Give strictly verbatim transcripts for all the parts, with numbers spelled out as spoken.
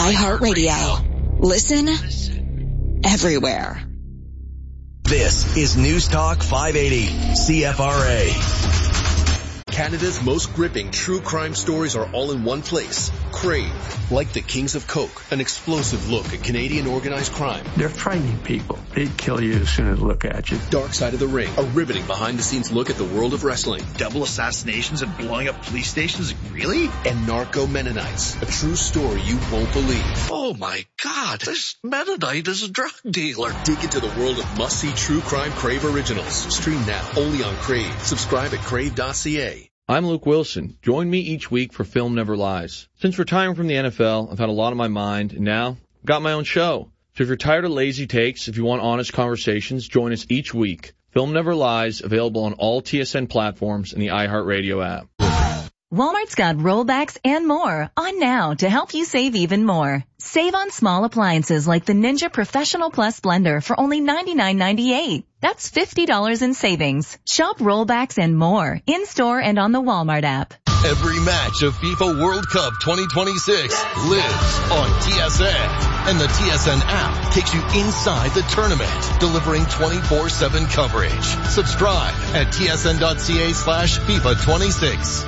iHeartRadio. Listen everywhere. This is News Talk five eighty, C F R A. Canada's most gripping true crime stories are all in one place. Crave, like the Kings of Coke, an explosive look at Canadian organized crime. They're frightening people. They'd kill you as soon as they look at you. Dark Side of the Ring, a riveting behind-the-scenes look at the world of wrestling. Double assassinations and blowing up police stations? Really? And Narco Mennonites, a true story you won't believe. Oh my God, this Mennonite is a drug dealer. Dig into the world of must-see true crime Crave originals. Stream now, only on Crave. Subscribe at crave dot c a. I'm Luke Wilson. Join me each week for Film Never Lies. Since retiring from the N F L, I've had a lot on my mind, and now I've got my own show. So if you're tired of lazy takes, if you want honest conversations, join us each week. Film Never Lies, available on all T S N platforms and the iHeartRadio app. Walmart's got rollbacks and more on now to help you save even more. Save on small appliances like the Ninja Professional Plus blender for only ninety-nine ninety-eight. That's fifty dollars in savings. Shop rollbacks and more in-store and on the Walmart app. Every match of FIFA World Cup twenty twenty-six lives on T S N. And the T S N app takes you inside the tournament, delivering twenty-four seven coverage. Subscribe at tsn.ca slash FIFA 26.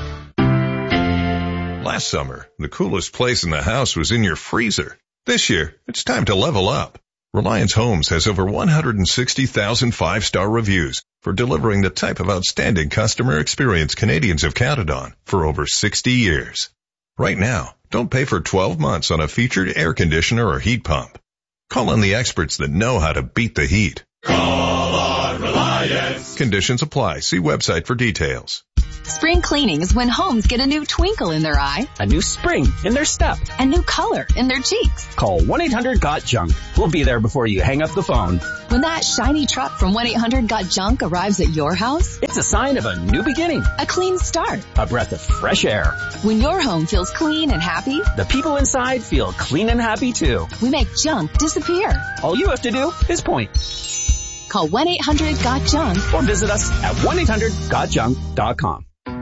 Last summer, the coolest place in the house was in your freezer. This year, it's time to level up. Reliance Homes has over one hundred sixty thousand five-star reviews for delivering the type of outstanding customer experience Canadians have counted on for over sixty years. Right now, don't pay for twelve months on a featured air conditioner or heat pump. Call on the experts that know how to beat the heat. Call on Reliance. Conditions apply. See website for details. Spring cleaning is when homes get a new twinkle in their eye, a new spring in their step, a new color in their cheeks. Call one eight hundred got junk. We'll be there before you hang up the phone. When that shiny truck from one eight hundred got junk arrives at your house, it's a sign of a new beginning, a clean start, a breath of fresh air. When your home feels clean and happy, the people inside feel clean and happy too. We make junk disappear. All you have to do is point. Call one eight hundred got junk or visit us at one eight hundred got junk dot com.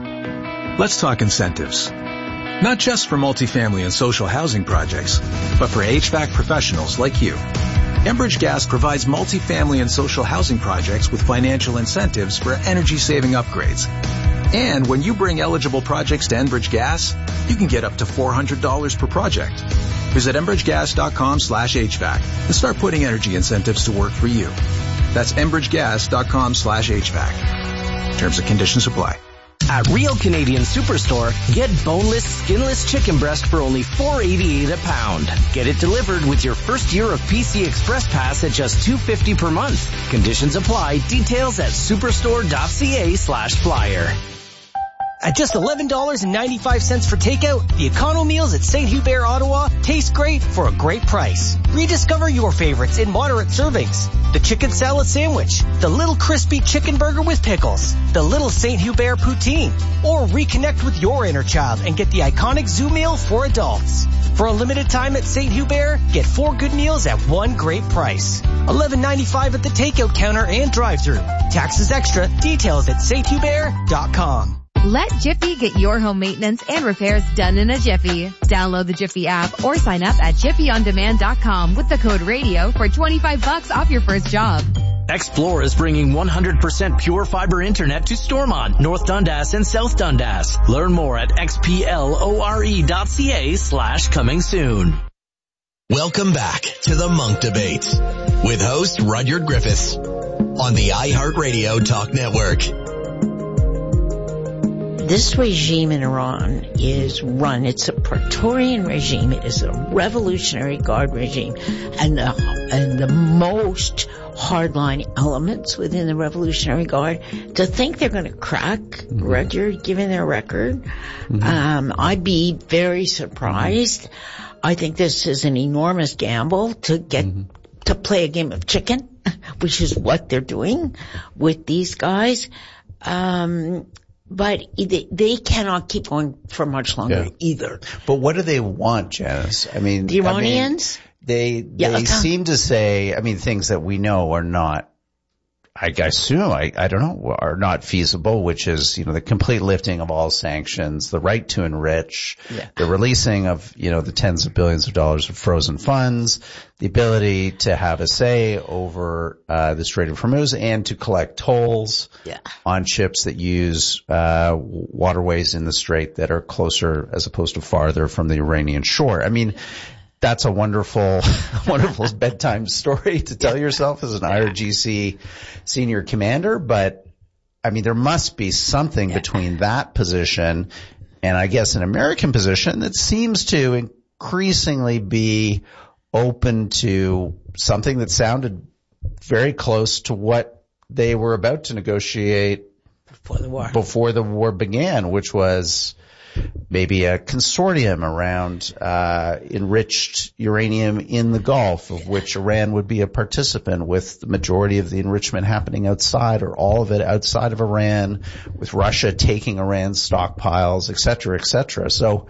Let's talk incentives. Not just for multifamily and social housing projects, but for H V A C professionals like you. Enbridge Gas provides multifamily and social housing projects with financial incentives for energy-saving upgrades. And when you bring eligible projects to Enbridge Gas, you can get up to four hundred dollars per project. Visit enbridgegas.com slash HVAC and start putting energy incentives to work for you. That's enbridgegas.com slash HVAC. Terms and conditions apply. At Real Canadian Superstore, get boneless, skinless chicken breast for only four eighty-eight a pound. Get it delivered with your first year of P C Express Pass at just two fifty per month. Conditions apply. Details at superstore.ca slash flyer. At just eleven dollars and ninety-five cents for takeout, the Econo Meals at Saint Hubert, Ottawa taste great for a great price. Rediscover your favorites in moderate servings. The chicken salad sandwich, the little crispy chicken burger with pickles, the little Saint Hubert poutine, or reconnect with your inner child and get the iconic zoo meal for adults. For a limited time at Saint Hubert, get four good meals at one great price. eleven ninety-five at the takeout counter and drive-thru. Taxes extra. Details at saint hubert dot com. Let Jiffy get your home maintenance and repairs done in a jiffy. Download the Jiffy app or sign up at jiffy on demand dot com with the code radio for twenty-five bucks off your first job. Xplore is bringing one hundred percent pure fiber internet to Stormont, North Dundas, and South Dundas. Learn more at xplore.ca slash coming soon. Welcome back to the Monk Debates with host Rudyard Griffiths on the iHeartRadio Talk Network. This regime in Iran is run, it's a Praetorian regime, it is a Revolutionary Guard regime, and the, and the most hardline elements within the Revolutionary Guard, to think they're going to crack, mm-hmm. Rudyard, given their record, mm-hmm. um, I'd be very surprised. Mm-hmm. I think this is an enormous gamble to get, mm-hmm. to play a game of chicken, which is what they're doing with these guys. Um, But they, they cannot keep going for much longer yeah. either. But what do they want, Janice? I mean, the Iranians? I mean, they, yeah, they seem to say, I mean, things that we know are not I assume, I, I don't know, are not feasible, which is, you know, the complete lifting of all sanctions, the right to enrich, yeah. the releasing of, you know, the tens of billions of dollars of frozen funds, the ability to have a say over uh the Strait of Hormuz and to collect tolls yeah. on ships that use uh waterways in the strait that are closer as opposed to farther from the Iranian shore. I mean, that's a wonderful, wonderful bedtime story to tell yourself as an I R G C senior commander. But I mean, there must be something between that position and I guess an American position that seems to increasingly be open to something that sounded very close to what they were about to negotiate before the war, before the war began, which was maybe a consortium around uh enriched uranium in the Gulf, of which Iran would be a participant, with the majority of the enrichment happening outside or all of it outside of Iran, with Russia taking Iran's stockpiles, et cetera, et cetera. So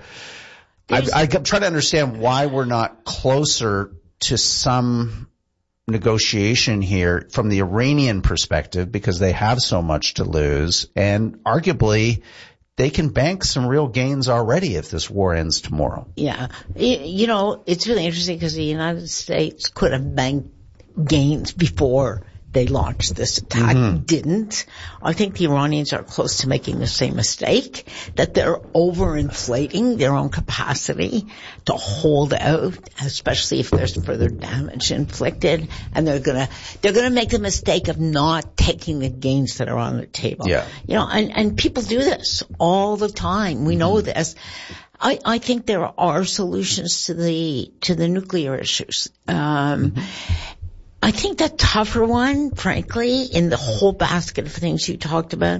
I, I try to understand why we're not closer to some negotiation here from the Iranian perspective, because they have so much to lose, and arguably they can bank some real gains already if this war ends tomorrow. Yeah. You know, it's really interesting because the United States could have banked gains before they launched this attack. Mm-hmm. Didn't. I think the Iranians are close to making the same mistake, that they're overinflating their own capacity to hold out, especially if there's further damage inflicted, and they're gonna they're gonna make the mistake of not taking the gains that are on the table. Yeah. You know, and and people do this all the time. We mm-hmm. know this. I, I think there are solutions to the to the nuclear issues. Um mm-hmm. I think the tougher one, frankly, in the whole basket of things you talked about,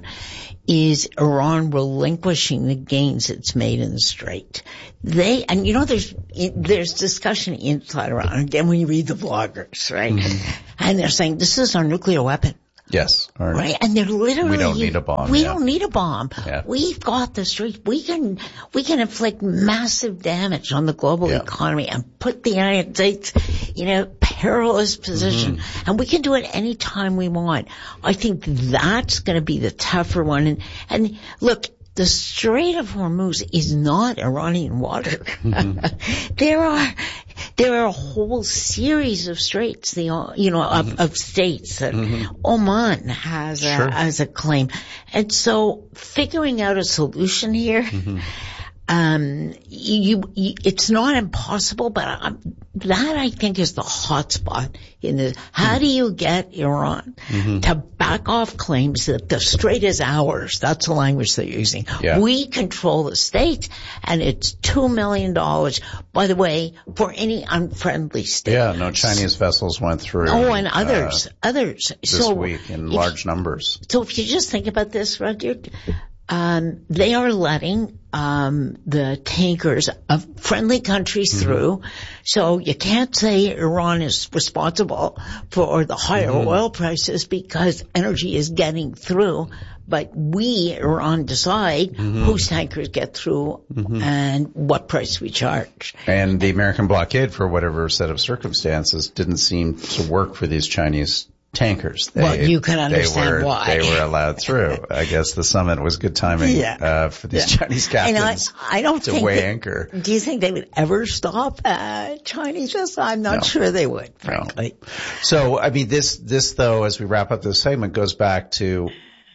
is Iran relinquishing the gains it's made in the Strait. They, and you know, there's, there's discussion inside Iran, again, when you read the bloggers, right? Mm-hmm. And they're saying, this is our nuclear weapon. Yes. Right. And they're literally, we don't need a bomb. We yeah. don't need a bomb. Yeah. We've got the Strait. We can, we can inflict massive damage on the global yeah. economy and put the United States in a perilous position. Mm-hmm. And we can do it any time we want. I think that's going to be the tougher one. And, and look, the Strait of Hormuz is not Iranian water. Mm-hmm. there are, there are a whole series of straits, the, you know, of, mm-hmm. of states that mm-hmm. Oman has a, sure. as a claim. And so figuring out a solution here, mm-hmm. um, you, you, it's not impossible, but um, that I think is the hot spot in this. How do you get Iran mm-hmm. to back off claims that the Strait is ours? That's the language they're using. Yeah. We control the state, and it's two million dollars, by the way, for any unfriendly state. Yeah, no Chinese vessels went through. Oh, and others, uh, others. This so week in large if, numbers. So if you just think about this, Rudyard, um, they are letting um the tankers of friendly countries mm-hmm. through. So you can't say Iran is responsible for the higher mm-hmm. oil prices because energy is getting through. But we, Iran, decide mm-hmm. whose tankers get through mm-hmm. and what price we charge. And the American blockade, for whatever set of circumstances, didn't seem to work for these Chinese tankers. They, well, you can understand they were, why. They were allowed through. I guess the summit was good timing yeah. uh, for these yeah. Chinese captains and I, I don't to think weigh that, anchor. Do you think they would ever stop uh, Chinese vessels? I'm not no. sure they would, frankly. No. So, I mean, this, this though, as we wrap up this segment, goes back to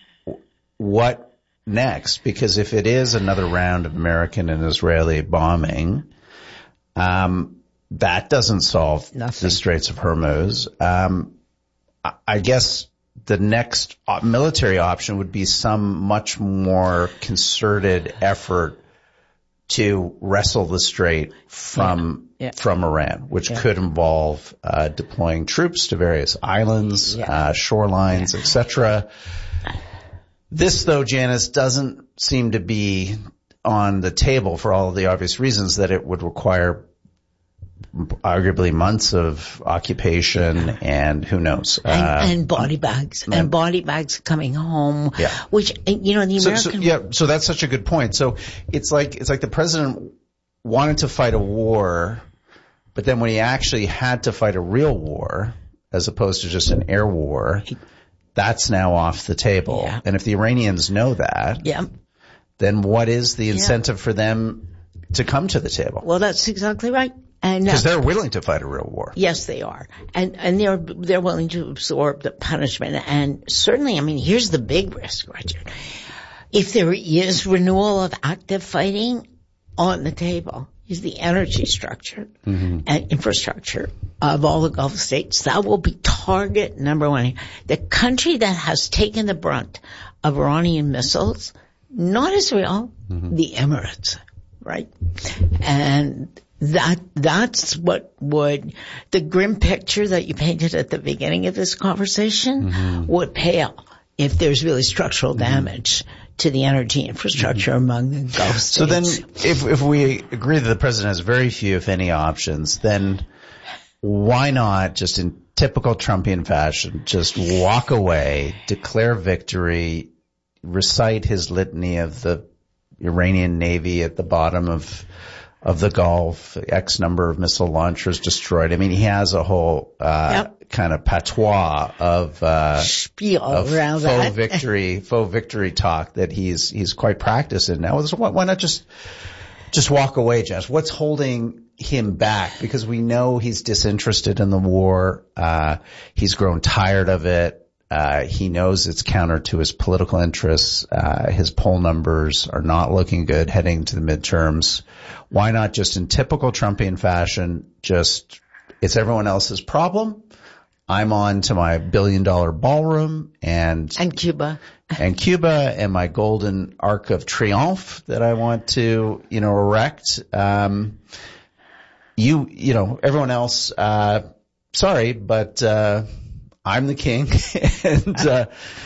what next? Because if it is another round of American and Israeli bombing, um, that doesn't solve Nothing. the Straits of Hormuz. Um, I guess the next military option would be some much more concerted effort to wrestle the strait from yeah. Yeah. from Iran, which yeah. could involve uh, deploying troops to various islands, yeah. uh, shorelines, yeah. et cetera. This, though, Janice, doesn't seem to be on the table for all of the obvious reasons that it would require arguably months of occupation and who knows. And, uh, and body bags. And, and body bags coming home. Yeah. Which, you know, the American... So, so, yeah, so that's such a good point. So it's like, it's like the president wanted to fight a war, but then when he actually had to fight a real war, as opposed to just an air war, that's now off the table. Yeah. And if the Iranians know that, yeah. then what is the incentive yeah. for them to come to the table? Well, that's exactly right. And because uh, they're willing to fight a real war. Yes, they are. And and they're they're willing to absorb the punishment. And certainly, I mean, here's the big risk, Richard. If there is renewal of active fighting on the table, is the energy structure mm-hmm. and infrastructure of all the Gulf states. That will be target number one. The country that has taken the brunt of Iranian missiles, not Israel, mm-hmm. the Emirates, right? And that that's what would, the grim picture that you painted at the beginning of this conversation mm-hmm. would pale if there's really structural damage mm-hmm. to the energy infrastructure mm-hmm. among the Gulf states. So then if if we agree that the president has very few, if any, options, then why not just in typical Trumpian fashion just walk away, declare victory, recite his litany of the Iranian Navy at the bottom of of the Gulf, X number of missile launchers destroyed. I mean, he has a whole uh yep. kind of patois of uh spiel of around faux that. victory, faux victory talk that he's he's quite practiced in now. So why not just just walk away, Jess? What's holding him back? Because we know he's disinterested in the war. Uh he's grown tired of it. Uh, he knows it's counter to his political interests. Uh, his poll numbers are not looking good heading to the midterms. Why not just in typical Trumpian fashion, just, it's everyone else's problem. I'm on to my billion dollar ballroom and, and Cuba and Cuba and my golden arc of triomphe that I want to, you know, erect. Um, you, you know, everyone else, uh, sorry, but, uh, I'm the king, and uh,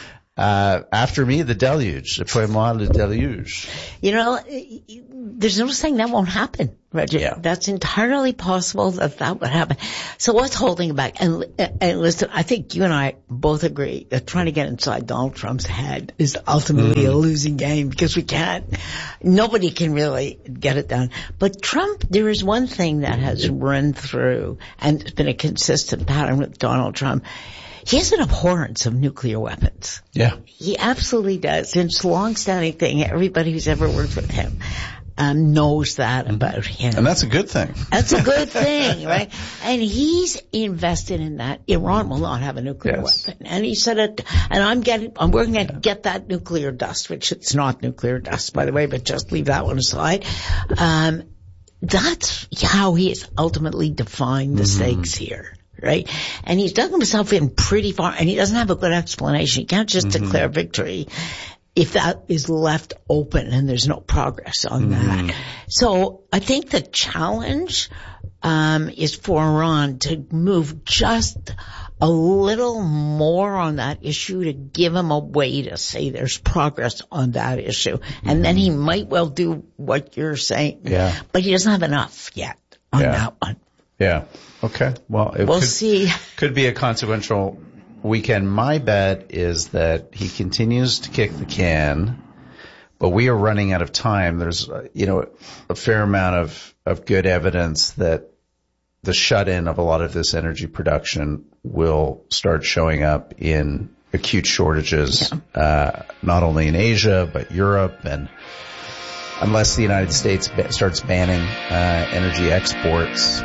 uh after me, the deluge. Après moi, le deluge. You know, there's no saying that won't happen, Reggie. Yeah. That's entirely possible that that would happen. So what's holding it back? And, and listen, I think you and I both agree that trying to get inside Donald Trump's head is ultimately mm. a losing game because we can't, nobody can really get it done. But Trump, there is one thing that has run through, and it's been a consistent pattern with Donald Trump. He has an abhorrence of nuclear weapons. Yeah. He absolutely does. It's a long-standing thing. Everybody who's ever worked with him um, knows that about him. And that's a good thing. That's a good thing, right? And he's invested in that. Iran will not have a nuclear yes. weapon. And he said it, and I'm getting, I'm working to yeah. get that nuclear dust, which it's not nuclear dust, by the way, but just leave that one aside. Um, that's how he has ultimately defined the mm-hmm. stakes here. Right? And he's dug himself in pretty far, and he doesn't have a good explanation. He can't just mm-hmm. declare victory if that is left open and there's no progress on mm-hmm. that. So I think the challenge um is for Iran to move just a little more on that issue to give him a way to say there's progress on that issue. Mm-hmm. And then he might well do what you're saying. Yeah. But he doesn't have enough yet on yeah. that one. Yeah. Okay. Well, it we'll could, see. Could be a consequential weekend. My bet is that he continues to kick the can, but we are running out of time. There's, uh, you know, a fair amount of, of good evidence that the shut-in of a lot of this energy production will start showing up in acute shortages, yeah. uh, not only in Asia, but Europe, and unless the United States ba- starts banning uh, energy exports.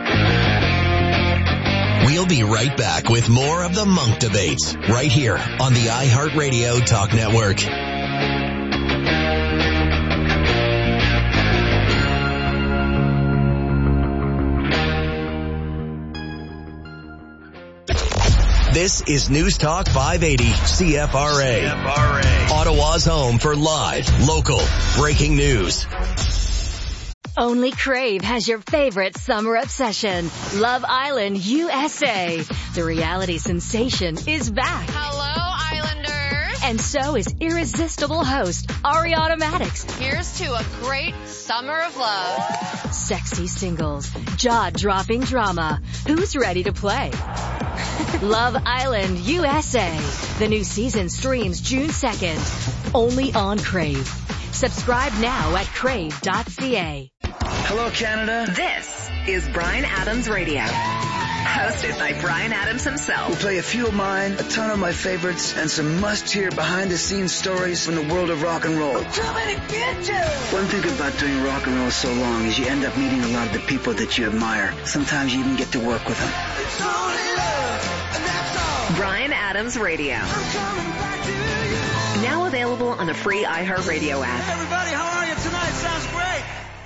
We'll be right back with more of the Monk Debates right here on the iHeartRadio Talk Network. This is News Talk five eighty C F R A. C F R A. Ottawa's home for live, local, breaking news. Only Crave has your favorite summer obsession, Love Island U S A. The reality sensation is back. Hello, Islanders. And so is irresistible host Ariana Maddox. Here's to a great summer of love. Sexy singles, jaw-dropping drama. Who's ready to play? Love Island U S A. The new season streams June second. Only on Crave. Subscribe now at crave dot c a. Hello, Canada. This is Bryan Adams Radio. Hosted by Bryan Adams himself. We'll play a few of mine, a ton of my favorites, and some must-hear behind-the-scenes stories from the world of rock and roll. I'm coming to get you! One thing about doing rock and roll so long is you end up meeting a lot of the people that you admire. Sometimes you even get to work with them. It's only love, and that's all. Bryan Adams Radio. Now available on the free iHeartRadio app. Hey everybody, how are you tonight? Sounds great.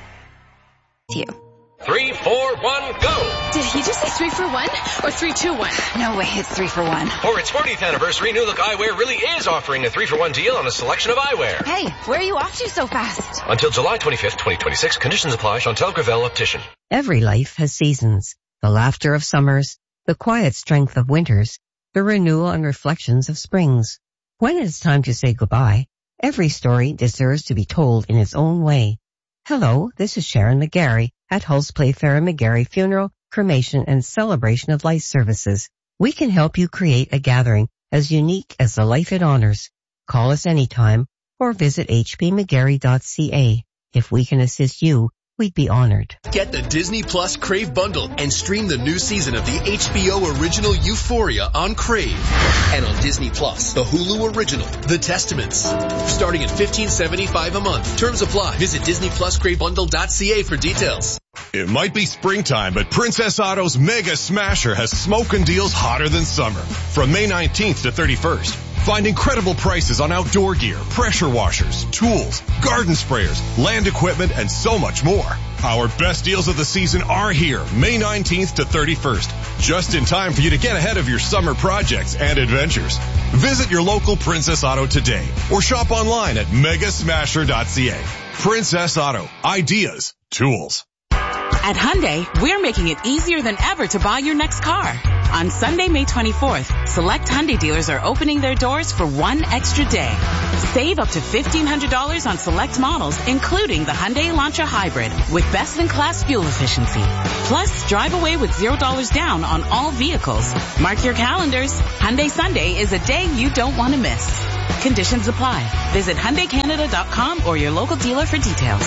You. Three, four, one, go! Did he just say three for one or three, two, one? No way, it's three for one. For its fortieth anniversary, New Look Eyewear really is offering a three for one deal on a selection of eyewear. Hey, where are you off to so fast? Until July twenty-fifth, twenty twenty-six. Conditions apply. Chantal Gravel Optician. Every life has seasons. The laughter of summers, the quiet strength of winters, the renewal and reflections of springs. When it's time to say goodbye, every story deserves to be told in its own way. Hello, this is Sharon McGarry at Hulse Playfair and McGarry Funeral, Cremation, and Celebration of Life Services. We can help you create a gathering as unique as the life it honors. Call us anytime or visit h p mcgarry dot c a. If we can assist you, we'd be honored. Get the Disney Plus Crave bundle and stream the new season of the H B O original Euphoria on Crave. And on Disney Plus, the Hulu original, The Testaments. Starting at fifteen seventy-five a month. Terms apply. Visit disney plus crave bundle dot c a for details. It might be springtime, but Princess Auto's Mega Smasher has smoking deals hotter than summer. From May nineteenth to thirty-first. Find incredible prices on outdoor gear, pressure washers, tools, garden sprayers, land equipment, and so much more. Our best deals of the season are here, May nineteenth to thirty-first. Just in time for you to get ahead of your summer projects and adventures. Visit your local Princess Auto today or shop online at mega smasher dot c a. Princess Auto. Ideas. Tools. At Hyundai, we're making it easier than ever to buy your next car. On Sunday, May twenty-fourth, select Hyundai dealers are opening their doors for one extra day. Save up to fifteen hundred dollars on select models, including the Hyundai Elantra Hybrid, with best-in-class fuel efficiency. Plus, drive away with zero dollars down on all vehicles. Mark your calendars. Hyundai Sunday is a day you don't want to miss. Conditions apply. Visit Hyundai Canada dot com or your local dealer for details.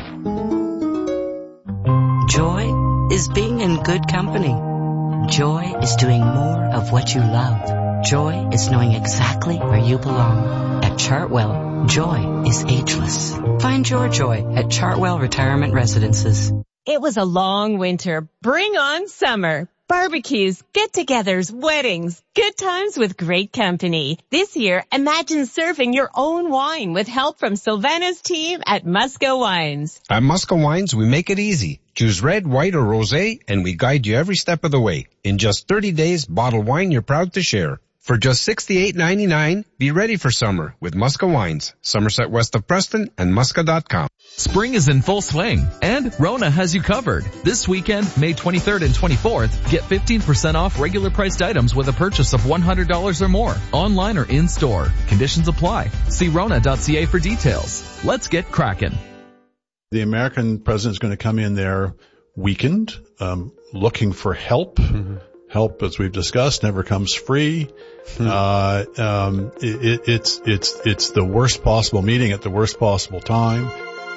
Joy is being in good company. Joy is doing more of what you love. Joy is knowing exactly where you belong. At Chartwell, joy is ageless. Find your joy at Chartwell Retirement Residences. It was a long winter. Bring on summer. Barbecues, get-togethers, weddings, good times with great company. This year, imagine serving your own wine with help from Sylvana's team at Musco Wines. At Musco Wines, we make it easy. Choose red, white, or rosé, and we guide you every step of the way. In just thirty days, bottle wine you're proud to share. For just sixty-eight ninety-nine, be ready for summer with Musco Wines, Somerset west of Preston, and musca dot com. Spring is in full swing, and Rona has you covered. This weekend, May twenty-third and twenty-fourth, get fifteen percent off regular priced items with a purchase of one hundred dollars or more, online or in-store. Conditions apply. See rona dot c a for details. Let's get cracking. The American president is going to come in there weakened, um, looking for help. Mm-hmm. Help, as we've discussed, never comes free. Hmm. Uh, um, it, it's, it's, it's the worst possible meeting at the worst possible time.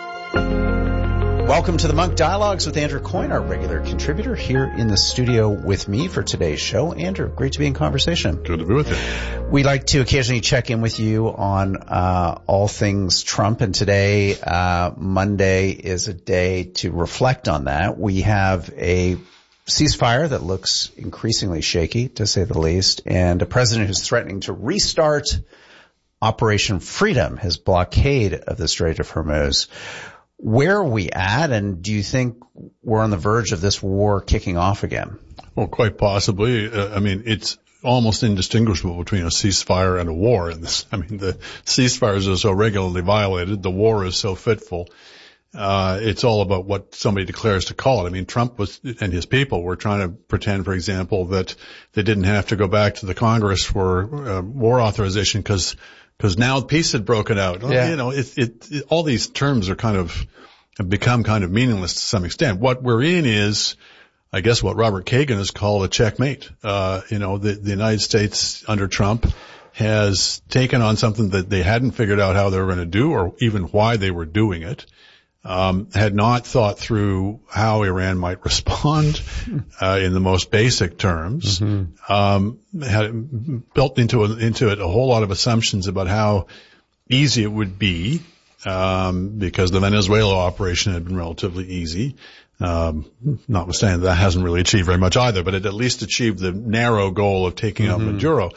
Welcome to the Monk Dialogues with Andrew Coyne, our regular contributor here in the studio with me for today's show. Andrew, great to be in conversation. Good to be with you. We like to occasionally check in with you on, uh, all things Trump, and today, uh, Monday is a day to reflect on that. We have a ceasefire that looks increasingly shaky, to say the least, and a president who's threatening to restart Operation Freedom, his blockade of the Strait of Hormuz. Where are we at, and do you think we're on the verge of this war kicking off again? Well, quite possibly. Uh, I mean, it's almost indistinguishable between a ceasefire and a war in this. I mean, the ceasefires are so regularly violated. The war is so fitful. Uh, it's all about what somebody declares to call it. I mean, Trump was, and his people were trying to pretend, for example, that they didn't have to go back to the Congress for uh, war authorization because, because now peace had broken out. Yeah. You know, it, it, it, all these terms are kind of, have become kind of meaningless to some extent. What we're in is, I guess, what Robert Kagan has called a checkmate. Uh, you know, the, the United States under Trump has taken on something that they hadn't figured out how they were going to do or even why they were doing it. um, had not thought through how Iran might respond uh, in the most basic terms, mm-hmm. um, had built into a, into it a whole lot of assumptions about how easy it would be, um, because the Venezuela operation had been relatively easy. Um, notwithstanding that hasn't really achieved very much either, but it at least achieved the narrow goal of taking mm-hmm. out Maduro.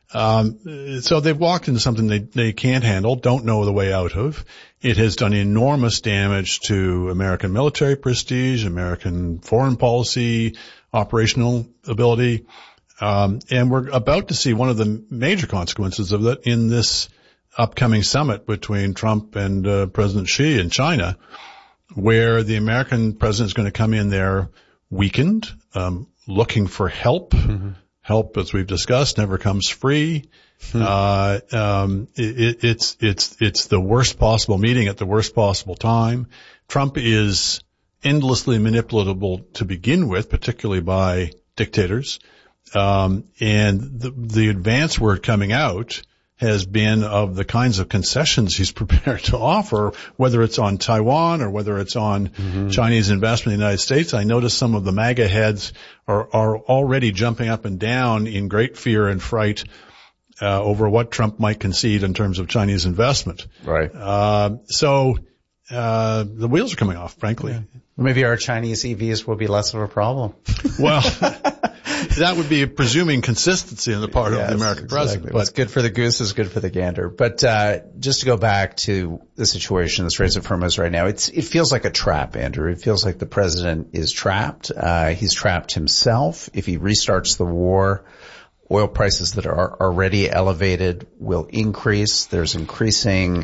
Um, so they've walked into something they, they can't handle, don't know the way out of. It has done enormous damage to American military prestige, American foreign policy, operational ability. Um, and we're about to see one of the major consequences of that in this upcoming summit between Trump and uh, President Xi in China, where the American president is going to come in there weakened, um, looking for help. Mm-hmm. Help, as we've discussed, never comes free. Hmm. Uh, um, it, it's, it's, it's the worst possible meeting at the worst possible time. Trump is endlessly manipulatable to begin with, particularly by dictators. Um, and the, the advance word coming out has been of the kinds of concessions he's prepared to offer, whether it's on Taiwan or whether it's on mm-hmm. Chinese investment in the United States. I noticed some of the MAGA heads are, are already jumping up and down in great fear and fright uh, over what Trump might concede in terms of Chinese investment. Right. Uh, so uh, the wheels are coming off, frankly. Yeah. Maybe our Chinese E Vs will be less of a problem. Well, that would be presuming consistency on the part yes, of the American exactly. president. But what's good for the goose is good for the gander. But uh just to go back to the situation, the Straits of Hormuz right now, it's it feels like a trap, Andrew. It feels like the president is trapped. Uh He's trapped himself. If he restarts the war, oil prices that are already elevated will increase. There's increasing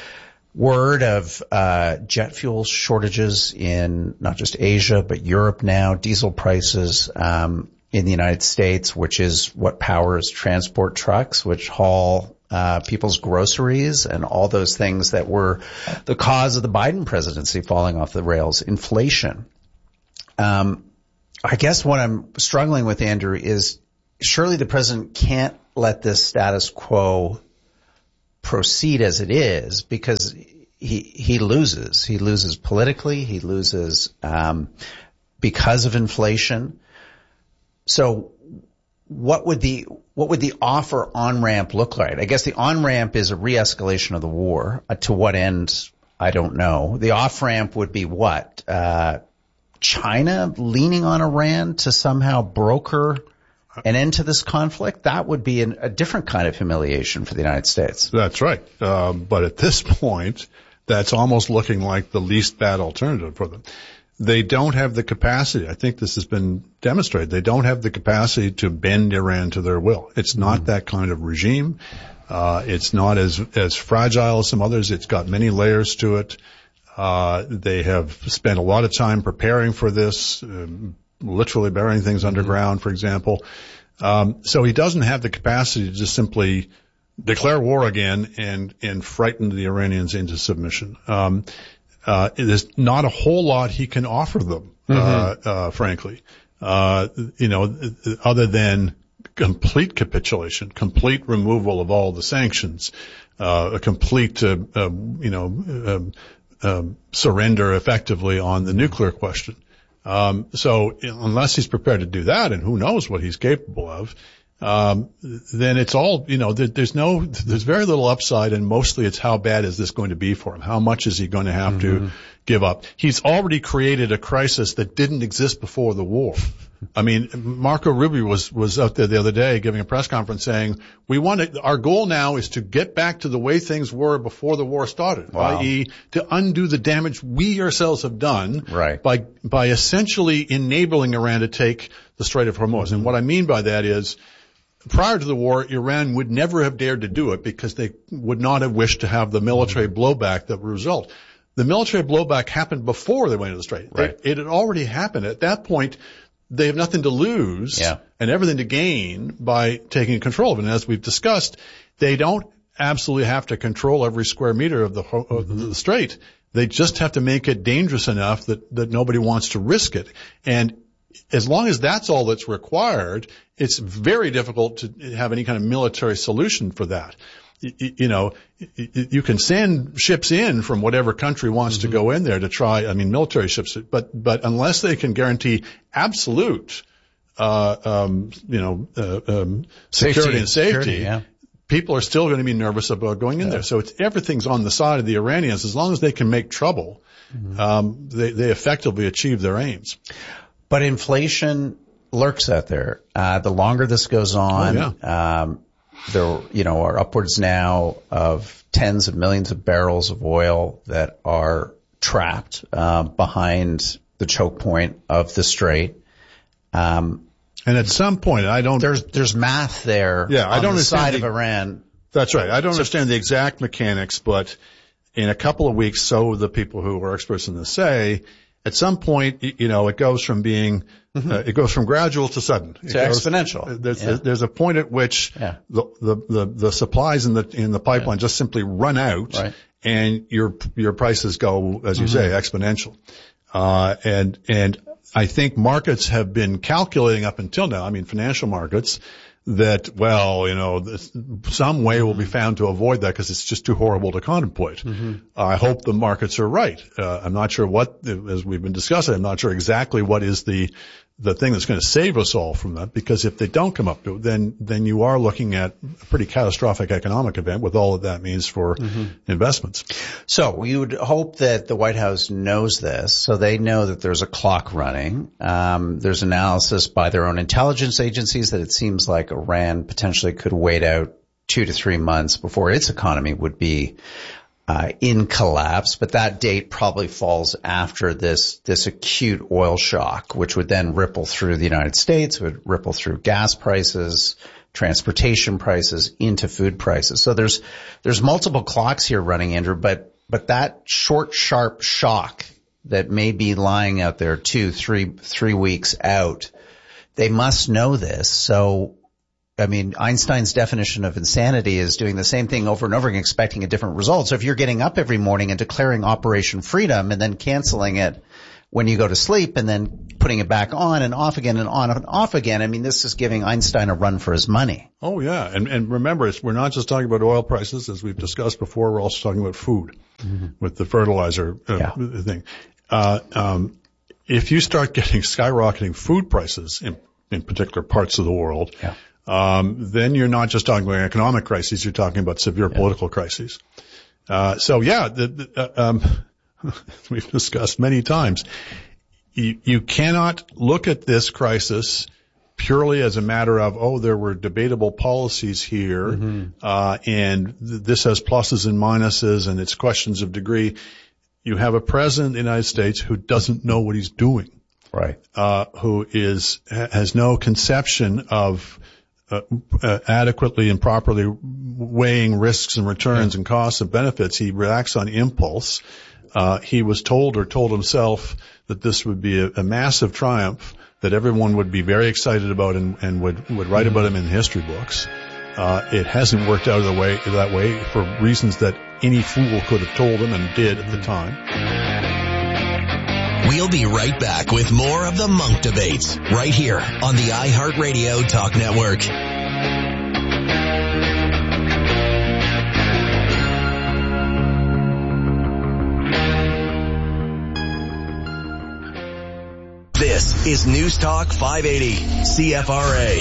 word of uh jet fuel shortages in not just Asia, but Europe now, diesel prices um in the United States, which is what powers transport trucks, which haul uh people's groceries and all those things that were the cause of the Biden presidency falling off the rails, inflation. Um I guess what I'm struggling with, Andrew, is surely the president can't let this status quo proceed as it is, because he he loses. He loses politically. He loses um because of inflation. So what would the what would the offer on-ramp look like? I guess the on-ramp is a re-escalation of the war. Uh, to what end, I don't know. The off-ramp would be what? Uh China leaning on Iran to somehow broker an end to this conflict? That would be an, a different kind of humiliation for the United States. That's right. Uh, but at this point, that's almost looking like the least bad alternative for them. They don't have the capacity. I think this has been demonstrated. They don't have the capacity to bend Iran to their will. It's not mm-hmm. that kind of regime. Uh, it's not as, as fragile as some others. It's got many layers to it. Uh, they have spent a lot of time preparing for this, um, literally burying things underground, for example. Um, so he doesn't have the capacity to just simply declare war again and, and frighten the Iranians into submission. Um, uh, there's not a whole lot he can offer them, mm-hmm. uh, uh, frankly. Uh, you know, other than complete capitulation, complete removal of all the sanctions, uh, a complete, uh, uh you know, um, um, surrender effectively on the nuclear question. Um, so unless he's prepared to do that, and who knows what he's capable of, um, then it's all, you know, there, there's no, there's very little upside, and mostly it's how bad is this going to be for him? How much is he going to have mm-hmm. to give up? He's already created a crisis that didn't exist before the war. I mean, Marco Rubio was, was out there the other day giving a press conference saying, we want to, our goal now is to get back to the way things were before the war started, wow. that is to undo the damage we ourselves have done right. by, by essentially enabling Iran to take the Strait of Hormuz. Mm-hmm. And what I mean by that is, prior to the war, Iran would never have dared to do it because they would not have wished to have the military mm-hmm. blowback that would result. The military blowback happened before they went to the Strait. Right. It, it had already happened. At that point, they have nothing to lose yeah. and everything to gain by taking control of it. And as we've discussed, they don't absolutely have to control every square meter of the, of the strait. They just have to make it dangerous enough that, that nobody wants to risk it. And as long as that's all that's required, it's very difficult to have any kind of military solution for that. you, you know, you can send ships in from whatever country wants mm-hmm. to go in there to try, I mean, military ships, but, but unless they can guarantee absolute, uh, um, you know, uh, um, security safety. and safety, security, yeah. people are still going to be nervous about going in yeah. there. So it's, everything's on the side of the Iranians. As long as they can make trouble, mm-hmm. um, they, they effectively achieve their aims. But inflation lurks out there. Uh, the longer this goes on, oh, yeah. um, there, you know, are upwards now of tens of millions of barrels of oil that are trapped, uh, behind the choke point of the strait. Um, and at some point, I don't, there's, there's math there yeah, on I don't the side the, of Iran. That's right. I don't so, understand the exact mechanics, but in a couple of weeks, so the people who are experts in this say, at some point, you know, it goes from being, mm-hmm. uh, it goes from gradual to sudden. It to goes, exponential. There's, yeah. there's a point at which yeah. the, the, the, the supplies in the, in the pipeline yeah. just simply run out right. and your, your prices go, as you mm-hmm. say, exponential. Uh, and, and I think markets have been calculating up until now, I mean, financial markets, that, well, you know, this, some way will be found to avoid that because it's just too horrible to contemplate. Mm-hmm. I hope the markets are right. Uh, I'm not sure what, as we've been discussing, I'm not sure exactly what is the, the thing that's going to save us all from that, because if they don't come up to it, then, then you are looking at a pretty catastrophic economic event with all that that means for mm-hmm. investments. So you would hope that the White House knows this, so they know that there's a clock running. Um, there's analysis by their own intelligence agencies that it seems like Iran potentially could wait out two to three months before its economy would be Uh, in collapse, but that date probably falls after this, this acute oil shock, which would then ripple through the United States, would ripple through gas prices, transportation prices, into food prices. So there's, there's multiple clocks here running, Andrew, but, but that short, sharp shock that may be lying out there two, three, three weeks out, they must know this. So, I mean, Einstein's definition of insanity is doing the same thing over and over again, expecting a different result. So if you're getting up every morning and declaring Operation Freedom and then canceling it when you go to sleep and then putting it back on and off again and on and off again, I mean, this is giving Einstein a run for his money. Oh, yeah. And, and remember, it's, we're not just talking about oil prices, as we've discussed before. We're also talking about food mm-hmm. with the fertilizer uh, yeah. thing. Uh, um, if you start getting skyrocketing food prices in, in particular parts of the world, yeah. Um, then you're not just talking about economic crises, you're talking about severe yeah. political crises. Uh, so yeah, the, the, uh, um, we've discussed many times, you, you cannot look at this crisis purely as a matter of, oh, there were debatable policies here, mm-hmm. uh, and th- this has pluses and minuses and it's questions of degree. You have a president of the United States who doesn't know what he's doing. Right. Uh, who is, has no conception of Uh, uh, adequately and properly weighing risks and returns yeah. and costs and benefits. He reacts on impulse. Uh, he was told or told himself that this would be a, a massive triumph, that everyone would be very excited about and, and would, would write about him in history books. Uh, it hasn't worked out of the way, that way for reasons that any fool could have told him and did at the time. We'll be right back with more of the Monk Debates right here on the iHeartRadio Talk Network. This is News Talk five eighty C F R A.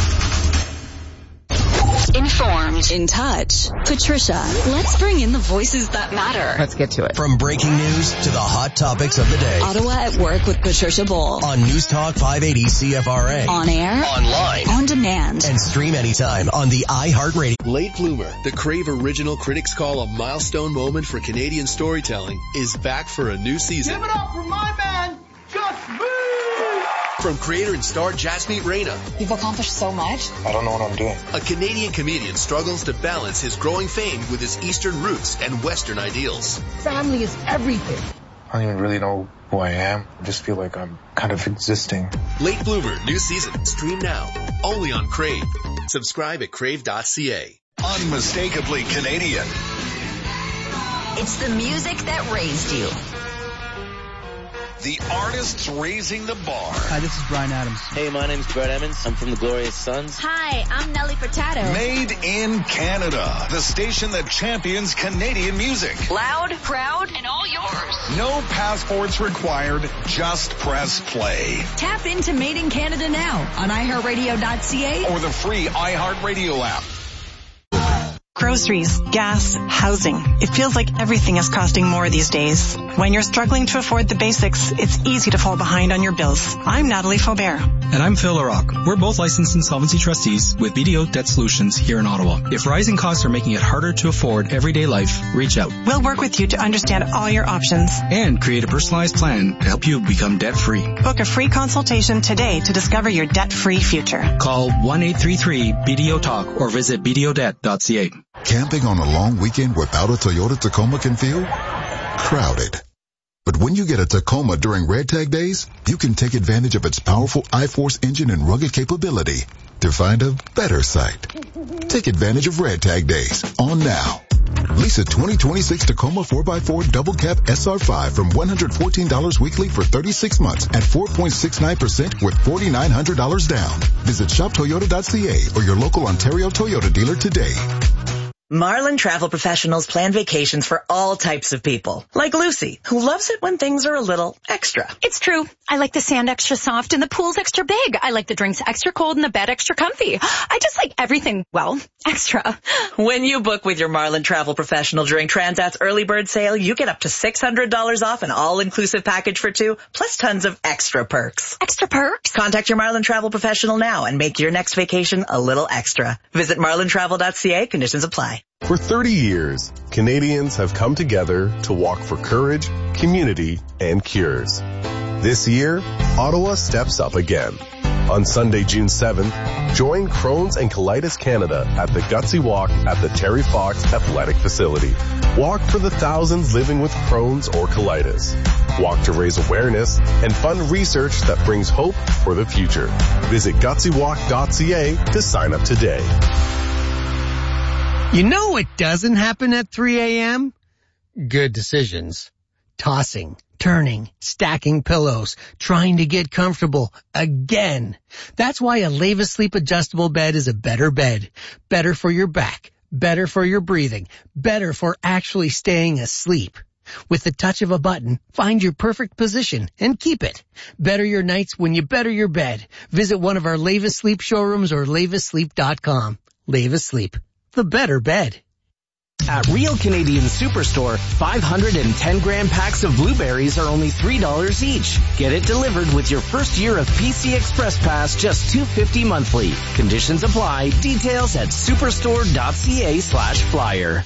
Informed. In touch. Patricia, let's bring in the voices that matter. Let's get to it. From breaking news to the hot topics of the day. Ottawa at Work with Patricia Bull. On News Talk five eighty C F R A. On air. Online. On demand. And stream anytime on the iHeartRadio. Late Bloomer, the Crave original critics call a milestone moment for Canadian storytelling, is back for a new season. Give it up for my man, Just Move! From creator and star Jasmeet Reyna. You've accomplished so much. I don't know what I'm doing. A Canadian comedian struggles to balance his growing fame with his Eastern roots and Western ideals. Family is everything. I don't even really know who I am. I just feel like I'm kind of existing. Late Bloomer, new season. Stream now. Only on Crave. Subscribe at crave dot c a. Unmistakably Canadian. It's the music that raised you. the artists raising the bar. Hi, this is Bryan Adams. Hey, my name's Brett Emmons. I'm from the Glorious Sons. Hi, I'm Nelly Furtado. Made in Canada, the station that champions Canadian music. Loud, proud, and all yours. No passports required, just press play. Tap into Made in Canada now on i heart radio dot c a or the free iHeartRadio app. Groceries, gas, housing. It feels like everything is costing more these days. When you're struggling to afford the basics, it's easy to fall behind on your bills. I'm Natalie Faubert. And I'm Phil LaRock. We're both licensed insolvency trustees with B D O Debt Solutions here in Ottawa. If rising costs are making it harder to afford everyday life, reach out. We'll work with you to understand all your options. And create a personalized plan to help you become debt-free. Book a free consultation today to discover your debt-free future. Call one eight three three B D O Talk or visit b d o debt dot c a. Camping on a long weekend without a Toyota Tacoma can feel crowded. But when you get a Tacoma during Red Tag Days, you can take advantage of its powerful I-Force engine and rugged capability to find a better site. Take advantage of Red Tag Days on now. Lease a twenty twenty-six Tacoma four by four Double Cab S R five from one hundred fourteen dollars weekly for thirty-six months at four point six nine percent with four thousand nine hundred dollars down. Visit shop toyota dot c a or your local Ontario Toyota dealer today. Marlin Travel Professionals plan vacations for all types of people. Like Lucy, who loves it when things are a little extra. It's true. I like the sand extra soft and the pool's extra big. I like the drinks extra cold and the bed extra comfy. I just like everything, well, extra. When you book with your Marlin Travel Professional during Transat's early bird sale, you get up to six hundred dollars off an all-inclusive package for two, plus tons of extra perks. Extra perks? Contact your Marlin Travel Professional now and make your next vacation a little extra. Visit marlin travel dot c a. Conditions apply. For thirty years, Canadians have come together to walk for courage, community, and cures. This year, Ottawa steps up again. On Sunday, June seventh, join Crohn's and Colitis Canada at the Gutsy Walk at the Terry Fox Athletic Facility. Walk for the thousands living with Crohn's or colitis. Walk to raise awareness and fund research that brings hope for the future. Visit gutsy walk dot c a to sign up today. You know what doesn't happen at three a.m.? Good decisions. Tossing, turning, stacking pillows, trying to get comfortable again. That's why a Leva Sleep adjustable bed is a better bed. Better for your back, better for your breathing, better for actually staying asleep. With the touch of a button, find your perfect position and keep it. Better your nights when you better your bed. Visit one of our Leva Sleep showrooms or leva sleep dot com. Leva Sleep. The better bed. At Real Canadian Superstore, five hundred ten gram packs of blueberries are only three dollars each. Get it delivered with your first year of P C Express Pass, just two dollars and fifty cents monthly. Conditions apply. Details at superstore dot c a slash flyer.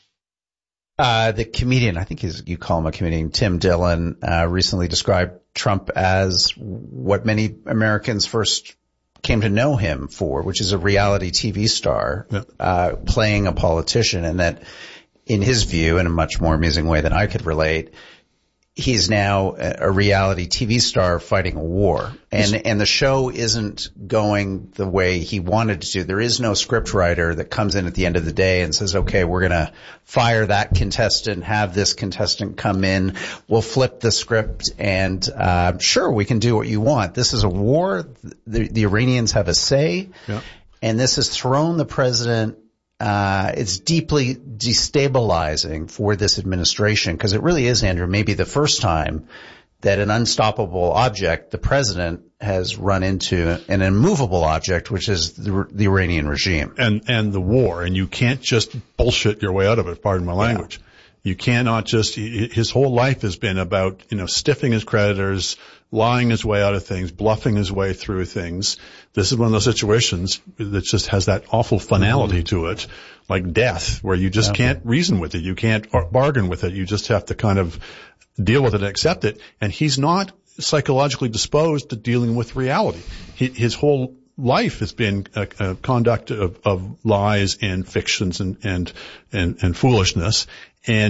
Uh, the comedian, I think he's, you call him a comedian, Tim Dillon, uh, recently described Trump as what many Americans first came to know him for, which is a reality T V star, yeah. uh, playing a politician, and that in his view, in a much more amusing way than I could relate, he's now a reality T V star fighting a war. And, and the show isn't going the way he wanted to. There is no script writer that comes in at the end of the day and says, okay, we're going to fire that contestant, have this contestant come in. We'll flip the script and, uh, sure, we can do what you want. This is a war. The, the Iranians have a say. Yeah. And this has thrown the president Uh, it's deeply destabilizing for this administration, because it really is, Andrew, maybe the first time that an unstoppable object, the president, has run into an immovable object, which is the, the Iranian regime. And, and the war. And you can't just bullshit your way out of it, pardon my language. Yeah. You cannot just, his whole life has been about, you know, stiffing his creditors, lying his way out of things, bluffing his way through things. This is one of those situations that just has that awful finality mm-hmm. to it, like death, where you just okay. can't reason with it. You can't bargain with it. You just have to kind of deal with it and accept it. And he's not psychologically disposed to dealing with reality. He, his whole life has been a, a conduct of, of lies and fictions and, and, and, and foolishness. And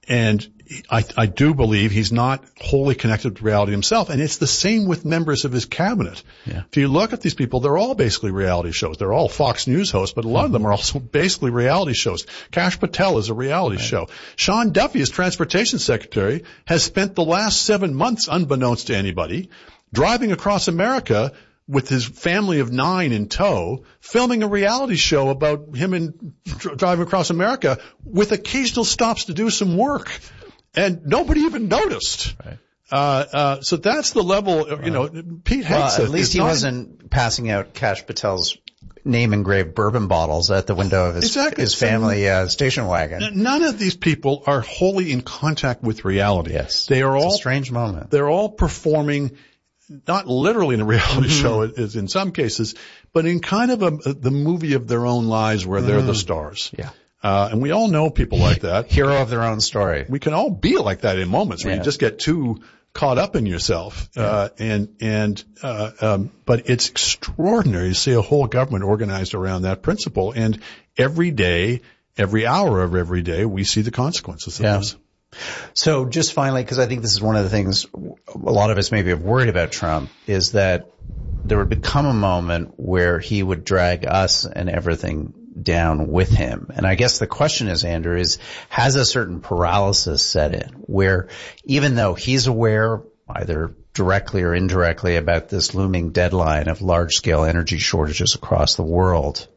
and I, I do believe he's not wholly connected to reality himself. And it's the same with members of his cabinet. Yeah. If you look at these people, they're all basically reality shows. They're all Fox News hosts, but a lot of them are also basically reality shows. Kash Patel is a reality right. show. Sean Duffy, as transportation secretary, has spent the last seven months, unbeknownst to anybody, driving across America with his family of nine in tow, filming a reality show about him in dr- driving across America with occasional stops to do some work. And nobody even noticed. Right. Uh, uh, so that's the level, you know, Pete hates well, it. At least it's he not, wasn't passing out Kash Patel's name engraved bourbon bottles at the window of his, exactly. his family uh, station wagon. None of these people are wholly in contact with reality. Yes. They are it's all a strange moment. They're all performing, not literally in a reality mm-hmm. show as in some cases, but in kind of a, the movie of their own lives where mm-hmm. they're the stars. Yeah. Uh, and we all know people like that. Hero of their own story. We can all be like that in moments where yeah. you just get too caught up in yourself. Yeah. Uh, and, and, uh, um, but it's extraordinary to see a whole government organized around that principle. And every day, every hour of every day, we see the consequences of yeah. this. So just finally, because I think this is one of the things a lot of us maybe have worried about Trump, is that there would become a moment where he would drag us and everything down with him. And I guess the question is, Andrew, is has a certain paralysis set in where even though he's aware either directly or indirectly about this looming deadline of large-scale energy shortages across the world,